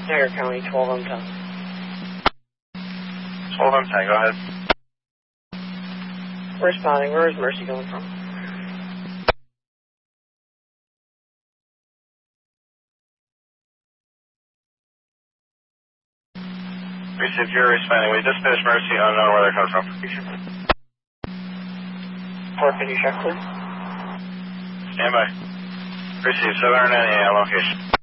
Niagara County, 12M10. 12M10, go ahead. Responding, where is Mercy going from? Received, you're responding. We just finished Mercy, unknown where they're coming from. Port, can you check, please? Stand by. Received, 798 location.